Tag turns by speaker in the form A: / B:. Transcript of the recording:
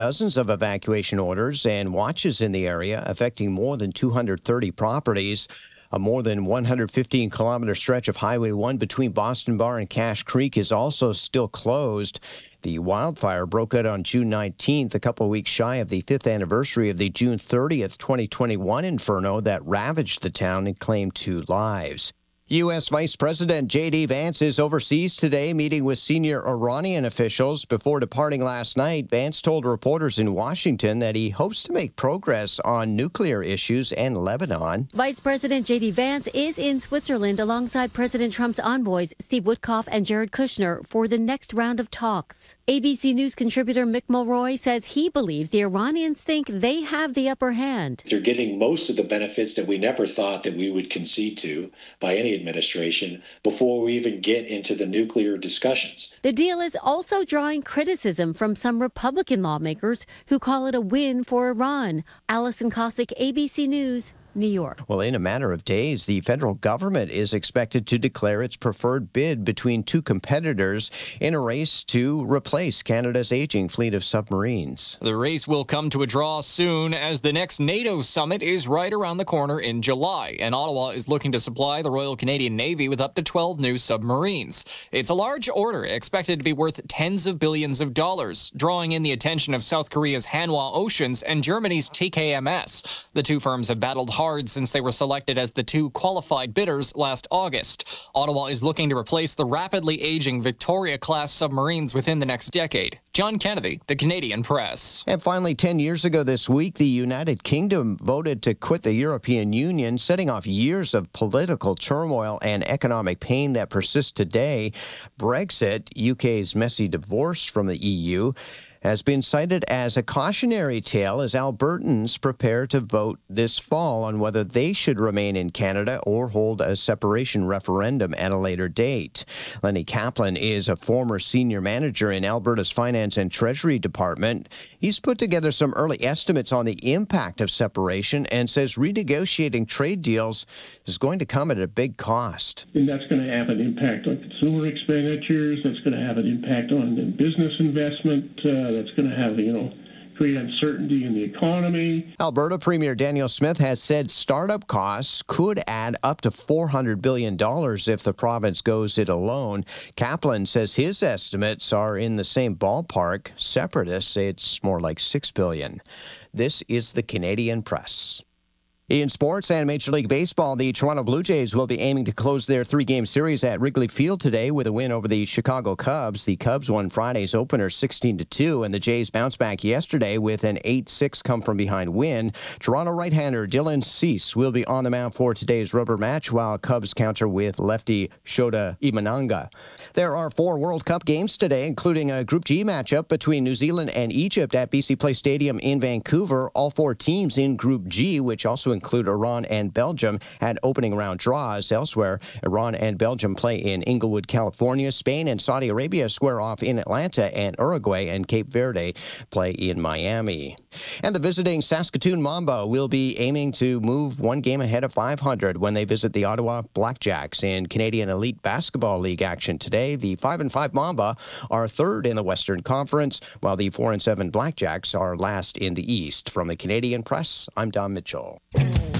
A: dozens of evacuation orders and watches in the area, affecting more than 230 properties. A more than 115-kilometer stretch of Highway 1 between Boston Bar and Cache Creek is also still closed. The wildfire broke out on June 19th, a couple of weeks shy of the 5th anniversary of the June 30th, 2021 inferno that ravaged the town and claimed 2 lives. U.S. Vice President J.D. Vance is overseas today, meeting with senior Iranian officials. Before departing last night, Vance told reporters in Washington that he hopes to make progress on nuclear issues and Lebanon.
B: Vice President J.D. Vance is in Switzerland alongside President Trump's envoys, Steve Witkoff and Jared Kushner, for the next round of talks. ABC News contributor Mick Mulroy says he believes the Iranians think they have the upper hand.
C: They're getting most of the benefits that we never thought that we would concede to by any administration before we even get into the nuclear discussions.
B: The deal is also drawing criticism from some Republican lawmakers who call it a win for Iran. Allison Cossack, ABC News, New York.
A: Well, in a matter of days, the federal government is expected to declare its preferred bid between 2 competitors in a race to replace Canada's aging fleet of submarines.
D: The race will come to a draw soon as the next NATO summit is right around the corner in July, and Ottawa is looking to supply the Royal Canadian Navy with up to 12 new submarines. It's a large order expected to be worth tens of billions of dollars, drawing in the attention of South Korea's Hanwha Oceans and Germany's TKMS. The 2 firms have battled hard since they were selected as the 2 qualified bidders last August. Ottawa is looking to replace the rapidly aging Victoria-class submarines within the next decade. John Kennedy, The Canadian Press.
A: And finally, 10 years ago this week, the United Kingdom voted to quit the European Union, setting off years of political turmoil and economic pain that persist today. Brexit, UK's messy divorce from the EU, has been cited as a cautionary tale as Albertans prepare to vote this fall on whether they should remain in Canada or hold a separation referendum at a later date. Lenny Kaplan is a former senior manager in Alberta's Finance and Treasury Department. He's put together some early estimates on the impact of separation and says renegotiating trade deals is going to come at a big cost.
E: And that's going to have an impact on consumer expenditures. That's going to have an impact on business investment. That's going to have, create uncertainty in the economy.
A: Alberta Premier Danielle Smith has said startup costs could add up to $400 billion if the province goes it alone. Kaplan says his estimates are in the same ballpark. Separatists say it's more like $6 billion. This is the Canadian Press. In sports and Major League Baseball, the Toronto Blue Jays will be aiming to close their 3-game series at Wrigley Field today with a win over the Chicago Cubs. The Cubs won Friday's opener 16-2, and the Jays bounced back yesterday with an 8-6 come-from-behind win. Toronto right-hander Dylan Cease will be on the mound for today's rubber match, while Cubs counter with lefty Shota Imanaga. There are 4 World Cup games today, including a Group G matchup between New Zealand and Egypt at BC Place Stadium in Vancouver. All 4 teams in Group G, which also include Iran and Belgium, had opening round draws. Elsewhere, Iran and Belgium play in Inglewood, California. Spain and Saudi Arabia square off in Atlanta, and Uruguay and Cape Verde play in Miami. And the visiting Saskatoon Mamba will be aiming to move 1 game ahead of 500 when they visit the Ottawa Blackjacks in Canadian Elite Basketball League action today. The 5-5 Mamba are 3rd in the Western Conference, while the 4-7 Blackjacks are last in the East. From the Canadian Press, I'm Don Mitchell.